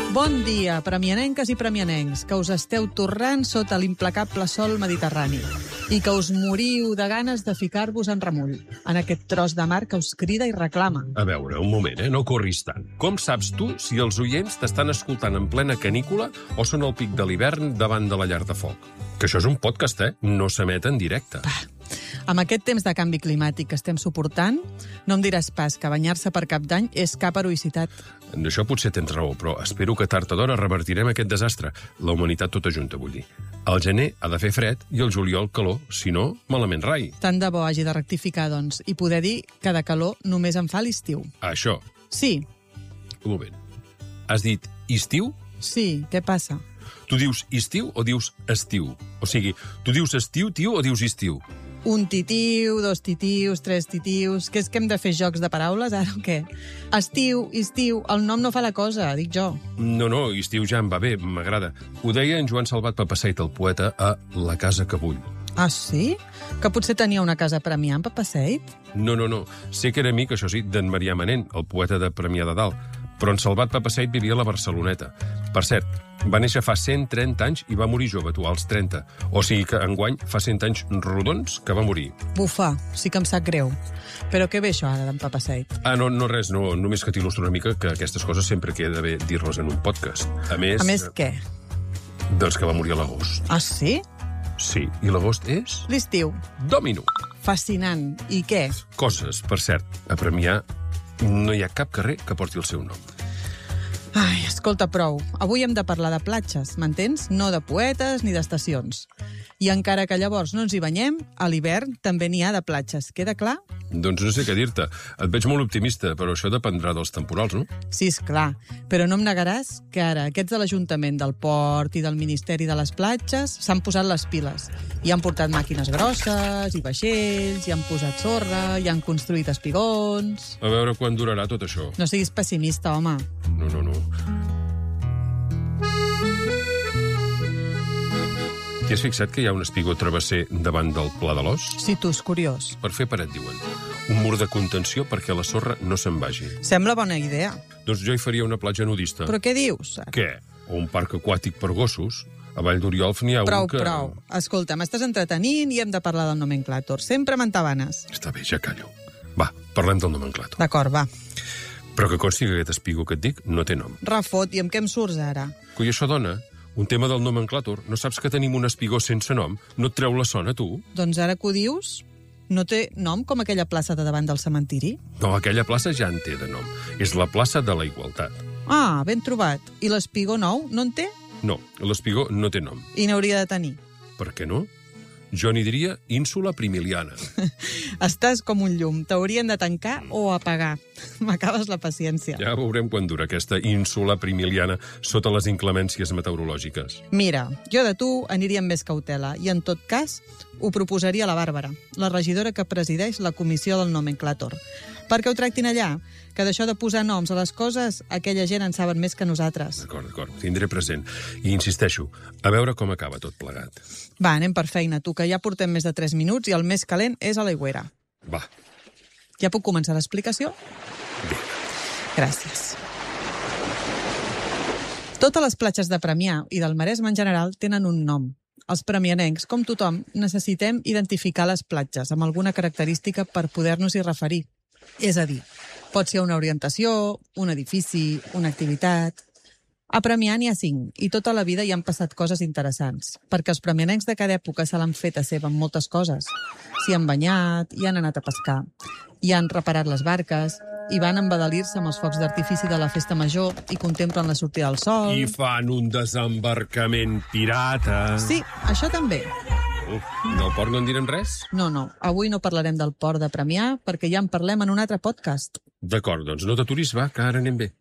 Bon dia, premianenques i premianencs, que us esteu torrant sota l'implacable sol mediterrani i que us moriu de ganes de ficar-vos en remull, en aquest tros de mar que us crida i reclama. A veure, un moment, no corris tant. Com saps tu si els oients t'estan escoltant en plena canícula o són al pic de l'hivern davant de la llar de foc? Que això és un podcast, No s'emet en directe. Amb aquest temps de canvi climàtic que estem suportant, no em diràs pas que banyar-se per Cap d'Any és cap heroïcitat. D'això potser tens raó, però espero que tard o d'hora revertirem aquest desastre. La humanitat tota junta, vull dir. Al gener ha de fer fred i al juliol calor, si no, malament rai. Tant de bo hagi de rectificar, doncs, i poder dir que de calor només en fa l'estiu. Això. Sí. Un moment. Has dit estiu? Sí, què passa? Tu dius estiu o dius estiu? O sigui, tu dius estiu, tio, o dius estiu? Un titiu, dos titius, tres titius... Què és que hem de fer jocs de paraules, ara o què? Estiu, el nom no fa la cosa, dic jo. No, estiu ja em va bé, m'agrada. Ho deia en Joan Salvat Papasseit, el poeta, a La casa que vull. Ah, sí? Que potser tenia una casa a Premià, en Papasseit? No. Sé que era amic, això sí, d'en Marià Manent, el poeta de Premià de Dalt. Però en Salvat Papasseit vivia a la Barceloneta. Per cert, va néixer fa 130 anys i va morir jove, tu, als 30. O sigui que enguany fa 100 anys rodons que va morir. Bufa, sí que em sap greu. Però què ve això ara d'en Papasseit? No, res, només que t'il·lustro una mica que aquestes coses sempre queda bé dir-les en un podcast. A més què? Doncs que va morir a l'agost. Ah, sí? Sí, i l'agost és? L'estiu. Domino. Fascinant. I què? Coses, per cert, a Premià no hi ha cap carrer que porti el seu nom. Ai, escolta, prou. Avui hem de parlar de platges, m'entens? No de poetes ni d'estacions. I encara que llavors no ens hi banyem, a l'hivern també n'hi ha de platges. Queda clar? Doncs no sé què dir-te. Et veig molt optimista, però això dependrà dels temporals, no? Sí, esclar. Però no em negaràs que ara aquests de l'Ajuntament del Port i del Ministeri de les Platges s'han posat les piles. I han portat màquines grosses, i vaixells, i han posat sorra, i han construït espigons... A veure quan durarà tot això. No siguis pessimista, home. No. T'hi has fixat que hi ha un espigó travesser davant del Pla de l'Os? Si tu és curiós. Per fer paret, diuen. Un mur de contenció perquè la sorra no se'n vagi. Sembla bona idea. Doncs jo hi faria una platja nudista. Però què dius? Què? O un parc aquàtic per gossos. A Vall d'Oriolf n'hi ha un que... Prou. Escolta, m'estàs entretenint i hem de parlar del nomenclàtor. Sempre m'entabanes. Està bé, ja callo. Va, parlem del nomenclàtor. D'acord, va. Però que consti que aquest espigó que et dic no té nom. Refot, i amb què em surts ara? Coi, això dona... Un tema del nomenclàtor. No saps que tenim un espigó sense nom? No et treu la son, a tu? Doncs ara que ho dius, no té nom com aquella plaça de davant del cementiri? No, aquella plaça ja en té de nom. És la plaça de la Igualtat. Ah, ben trobat. I l'espigó nou no en té? No, l'espigó no té nom. I n'hauria de tenir. Per què no? Jo n'hi diria ínsula primiliana. Estàs com un llum. T'haurien de tancar o apagar. M'acabes la paciència. Ja veurem quan dura aquesta ínsula primiliana sota les inclemències meteorològiques. Mira, jo de tu aniria amb més cautela i, en tot cas, ho proposaria a la Bàrbara, la regidora que presideix la comissió del nomenclàtor. Perquè ho tractin allà, que d'això de posar noms a les coses, aquella gent en saben més que nosaltres. D'acord, ho tindré present. I insisteixo, a veure com acaba tot plegat. Va, anem per feina, tu, que ja portem més de 3 minuts i el més calent és a l'aigüera. Va. Ja puc començar l'explicació? Bé. Gràcies. Totes les platges de Premià i del Maresme en general tenen un nom. Els premianencs, com tothom, necessitem identificar les platges amb alguna característica per poder-nos-hi referir. És a dir, pot ser una orientació, un edifici, una activitat... A Premià n'hi ha 5, i tota la vida hi han passat coses interessants, perquè els premianencs de cada època se l'han fet a seva amb moltes coses. S'hi han banyat, hi han anat a pescar, hi han reparat les barques, i van embadalir-se amb els focs d'artifici de la festa major i contemplen la sortida del sol... I fan un desembarcament pirata. Sí, això també. Del port no en direm res? No, avui no parlarem del port de Premià perquè ja en parlem en un altre podcast. D'acord, doncs no t'aturis, va, que ara anem bé.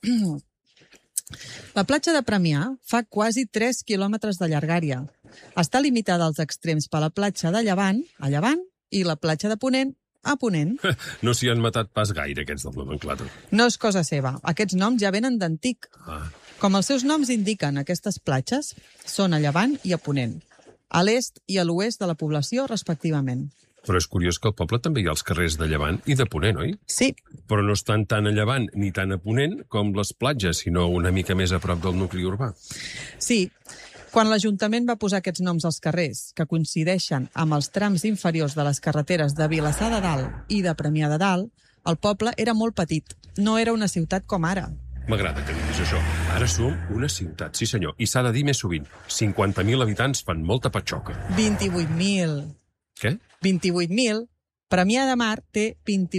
La platja de Premià fa quasi 3 quilòmetres de llargària. Està limitada als extrems per la platja de Llevant, a llevant, i la platja de Ponent, a ponent. No s'hi han matat pas gaire, aquests del nomenclàtor. No és cosa seva. Aquests noms ja venen d'antic. Com els seus noms indiquen, aquestes platges són a llevant i a ponent, a l'est i a l'oest de la població, respectivament. Però és curiós que al poble també hi ha els carrers de Llevant i de Ponent, oi? Sí, Però no estan tan a Llevant ni tan a Ponent com les platges, sinó una mica més a prop del nucli urbà. sí. Quan l'Ajuntament va posar aquests noms als carrers, que coincideixen amb els trams inferiors de les carreteres de Vilassar de Dalt i de Premià de Dalt, el poble era molt petit. No era una ciutat com ara. M'agrada que diguis això. Ara som una ciutat, sí senyor. I s'ha de dir més sovint. 50.000 habitants fan molta patxoca. 28.000. Què? 28.000. Premià de Mar té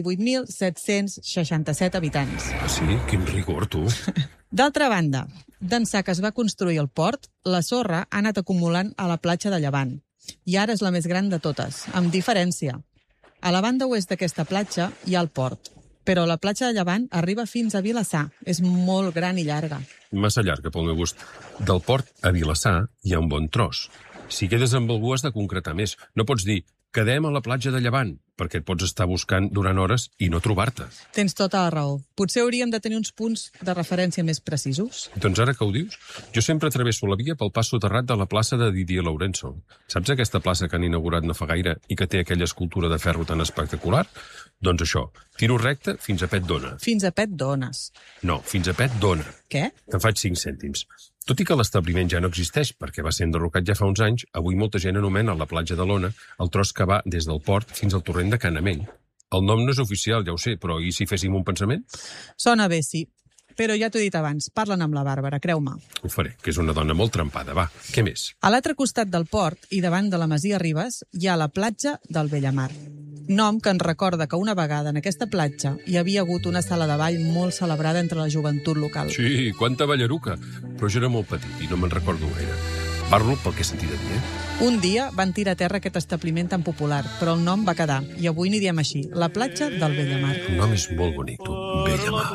28.767 habitants. Ah, sí? Quin rigor, tu. D'altra banda, d'ençà que es va construir el port, la sorra ha anat acumulant a la platja de Llevant. I ara és la més gran de totes, amb diferència. A la banda oest d'aquesta platja hi ha el port, però la platja de Llevant arriba fins a Vilassar. És molt gran i llarga. Massa llarga pel meu gust. Del port a Vilassar hi ha un bon tros. Si quedes amb algú has de concretar més. No pots dir, quedem a la platja de Llevant, perquè et pots estar buscant durant hores i no trobar-te. Tens tota la raó. Potser hauríem de tenir uns punts de referència més precisos. Doncs ara que ho dius, jo sempre travesso la via pel pas soterrat de la plaça de Didier Lourenço. Saps aquesta plaça que han inaugurat no fa gaire i que té aquella escultura de ferro tan espectacular? Doncs això, tiro recte fins a Pet Dona. Fins a Pet Dones. No, fins a Pet Dona. Què? Te'n faig 5 cèntims. Tot i que l'establiment ja no existeix perquè va ser enderrocat ja fa uns anys, avui molta gent anomena la platja de l'Ona el tros que va des del port fins al torrent de Canamell. El nom no és oficial, ja ho sé, però i si féssim un pensament? Sona bé, sí. Però ja t'ho he dit abans, parla'n amb la Bàrbara, creu-me. Ho faré, que és una dona molt trempada. Va, què més? A l'altre costat del port i davant de la Masia Ribes hi ha la platja del Bellamar. Nom que ens recorda que una vegada en aquesta platja hi havia hagut una sala de ball molt celebrada entre la joventut local. Sí, quanta ballaruca! Però jo era molt petit i no me'n recordo gaire. Parlo pel que he sentit a dir, Un dia van tirar a terra aquest establiment tan popular, però el nom va quedar, i avui n'hi diem així, la platja del Bellamar. El nom és molt bonic, tu. Bellamar.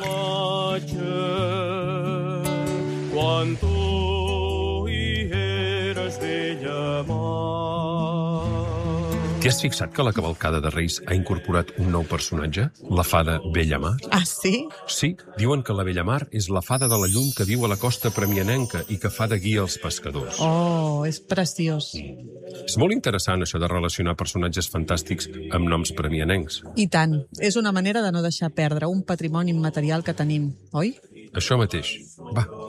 Quan tu hi eres Bellamar. T'hi has fixat que la cavalcada de Reis ha incorporat un nou personatge? La fada Bellamar? Ah, sí? Sí, diuen que la Bellamar és la fada de la llum que viu a la costa premianenca i que fa de guia als pescadors. Oh, és preciós. És molt interessant això de relacionar personatges fantàstics amb noms premianencs. I tant. És una manera de no deixar perdre un patrimoni immaterial que tenim, oi? Això mateix. Va,